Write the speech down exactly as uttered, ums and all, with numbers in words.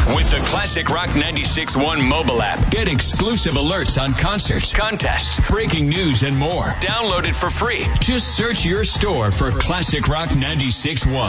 With the Classic Rock ninety-six point one mobile app, get exclusive alerts on concerts, contests, breaking news, and more. Download it for free. Just search your store for Classic Rock ninety-six point one.